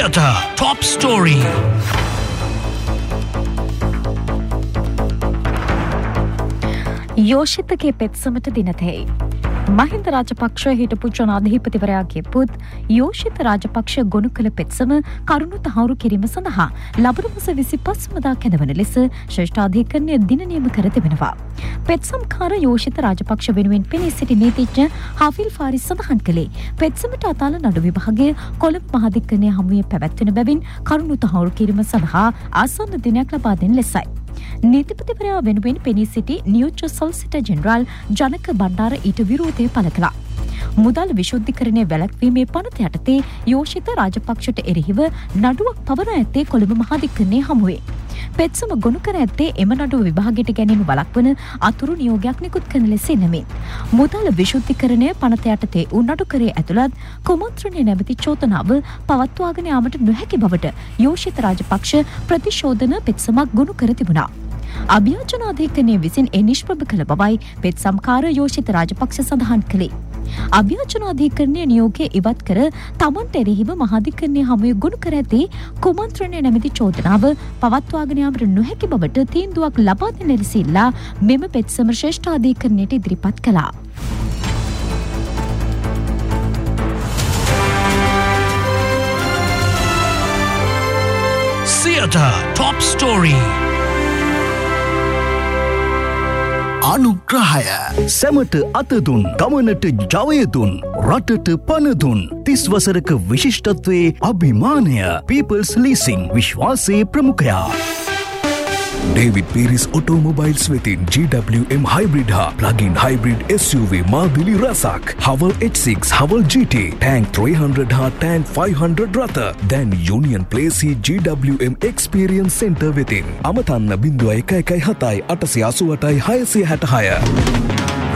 Theatre Top Story. යෝෂිතගේ පෙත්සමට දිනතෙයි. Mahinda Rajapaksa හිටපු ජනාධිපතිවරයාගේ පුත් යෝෂිත රාජපක්ෂ ගොනු කළ පෙත්සම කරුණු තහවුරු කිරීම සඳහා ලබන මාස 25 වනදා කැඳවන ලෙස ශ්‍රේෂ්ඨාධිකරණය දින නියම කර තිබෙනවා. පෙත්සම්කාර යෝෂිත රාජපක්ෂ වෙනුවෙන් පෙනී සිටි නීතිඥ හාෆිල් ෆාරිස් සඳහන් කළේ පෙත්සමට අදාළ නඩු විභාගය කොළඹ මහාධිකරණය හමුවේ පැවැත්වෙන බැවින් කරුණු තහවුරු කිරීම සඳහා ආසන්න දිනයක් ලබා දෙන ලෙසයි. නීතිපතිවරයා වෙනුවෙන් පෙනී සිටි නියෝජ්‍ය සොලිසිටර් ජෙනරාල් ජනක බණ්ඩාර ඊට විරෝධය පළ කළා. මුදල් විශුද්ධිකරණය වැළැක්වීමේ පනත යටතේ යෝෂිත රාජපක්ෂට එරෙහිව නඩුවක් පවර ඇත්තේ කොළඹ මහාධිකරණයේ හමුවේ. පෙත්සම ගොනු කර ඇත්තේ එම නඩුව විභාගයට ගැනීම වළක්වන අතුරු නියෝගයක් නිකුත් කරන ලෙස නෙමෙයි. මුදල් විශුද්ධිකරණය පනත යටතේ වූ නඩුකරේ ඇතුළත් කුමන්ත්‍රණය නැමැති චෝදනාව පවත්වාගෙන යාමට නොහැකි බවට යෝෂිත රාජපක්ෂ ප්‍රතිශෝධන පෙත්සමක් ගොනු කර තිබුණා. අභියාචනාධිකරණය විසින් ඒ නිෂ්ප්‍රභ කළ බවයි පෙත්සම්කාර යෝෂිත රාජපක්ෂ සඳහන් කළේ. අභියාචනාධිකරණය නියෝගය ඉවත් කර තමන්ට එරෙහිව මහාධිකරණය හමුවේ ගොනු කර ඇති කුමන්ත්‍රණය නැමැති චෝදනාව පවත්වාගෙන යාමට නොහැකි බවට තීන්දුවක් ලබා දෙන ලෙස ඉල්ලා මෙම පෙත්සම ශ්‍රේෂ්ඨාධිකරණයට ඉදිරිපත් කළා. Theatre Top Story. අනුග්‍රහය සැමට අතදුන් ගමනට ජවයදුන් රටට පණදුන් 30 වසරක විශිෂ්ටත්වයේ අභිමානය People's Leasing විශ්වාසයේ ප්‍රමුඛයා David Pieris Automobiles වෙතින් GWM Hybrid හා Plug-in Hybrid SUV මාදිලි රසක් Haval H6 Haval GT Tank 300 හා Tank 500 රථ දැන් Union Place GWM Experience Center වෙතින් අමතන්න 0117 888 666